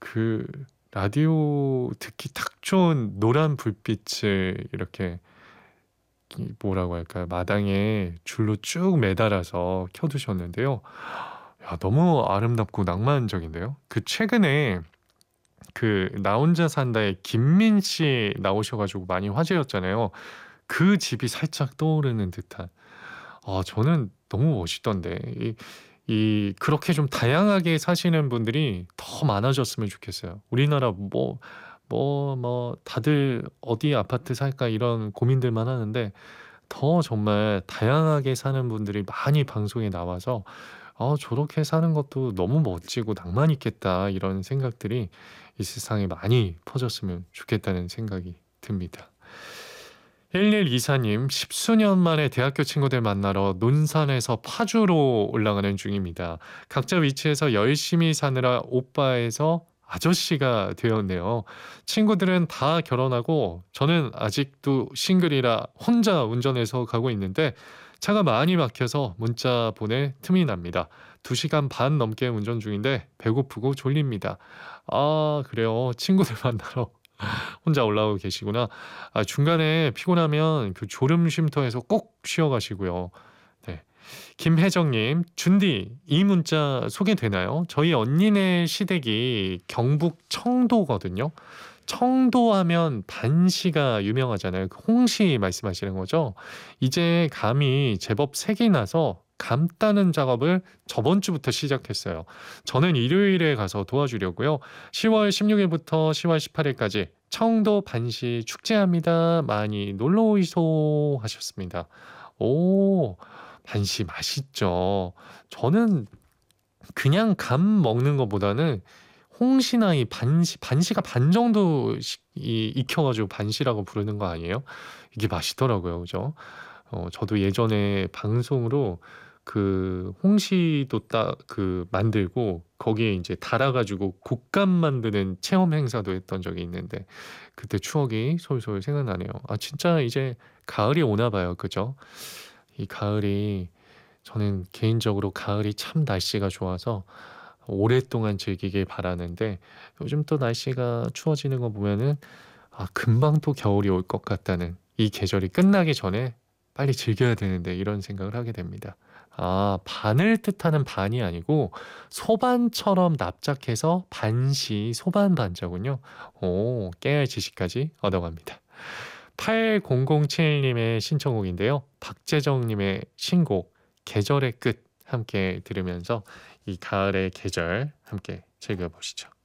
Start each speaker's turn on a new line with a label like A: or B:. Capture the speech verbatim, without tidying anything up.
A: 그 라디오 듣기 딱 좋은 노란 불빛을 이렇게 이 뭐라고 할까요? 마당에 줄로 쭉 매달아서 켜 두셨는데요. 야 너무 아름답고 낭만적인데요. 그 최근에 그 나 혼자 산다에 김민 씨 나오셔 가지고 많이 화제였잖아요. 그 집이 살짝 떠오르는 듯한. 아 저는 너무 멋있던데. 이 이 그렇게 좀 다양하게 사시는 분들이 더 많아졌으면 좋겠어요. 우리나라 뭐 뭐 뭐 다들 "어디 아파트 살까?" 이런 고민들만 하는데 더 정말 다양하게 사는 분들이 많이 방송에 나와서 '아 저렇게 사는 것도 너무 멋지고 낭만 있겠다.' 이런 생각들이 이 세상에 많이 퍼졌으면 좋겠다는 생각이 듭니다. 일일이사 님, 십수년 만에 대학교 친구들 만나러 논산에서 파주로 올라가는 중입니다. 각자 위치에서 열심히 사느라 오빠에서 아저씨가 되었네요. 친구들은 다 결혼하고 저는 아직도 싱글이라 혼자 운전해서 가고 있는데 차가 많이 막혀서 문자 보낼 틈이 납니다. 두 시간 반 넘게 운전 중인데 배고프고 졸립니다. 아, 그래요. 친구들 만나러 혼자 올라오고 계시구나. 아 중간에 피곤하면 그 졸음 쉼터에서 꼭 쉬어 가시고요. 네. 김혜정 님, "준디 이 문자 소개되나요? 저희 언니네 시댁이 경북 청도거든요." 청도하면 반시가 유명하잖아요. 그 홍시 말씀하시는 거죠? 이제 감이 제법 색이 나서 감 따는 작업을 저번 주부터 시작했어요. 저는 일요일에 가서 도와주려고요. 시월 십육일부터 시월 십팔일까지 청도 반시 축제합니다. 많이 놀러 오이소 하셨습니다. 오, 반시 맛있죠. 저는 그냥 감 먹는 것보다는 홍시나 이 반시, 반시가 반 정도 시- 이 익혀가지고 반시라고 부르는 거 아니에요? 이게 맛있더라고요, 그죠? 어, 저도 예전에 방송으로 그 홍시도 딱 그 만들고 거기에 이제 달아가지고 곶감 만드는 체험 행사도 했던 적이 있는데 그때 추억이 솔솔 생각나네요. 아, 진짜 이제 가을이 오나 봐요, 그죠? 이 가을이 저는 개인적으로 가을이 참 날씨가 좋아서 오랫동안 즐기길 바라는데 요즘 또 날씨가 추워지는 거 보면은 아 금방 또 겨울이 올 것 같다는 이 계절이 끝나기 전에 빨리 즐겨야 되는데 이런 생각을 하게 됩니다. 아 반을 뜻하는 반이 아니고 소반처럼 납작해서 반시 소반반자군요. 오 깨알 지식까지 얻어갑니다. 팔공공칠 님의 신청곡인데요. 박재정 님의 신곡 계절의 끝 함께 들으면서 이 가을의 계절 함께 즐겨보시죠.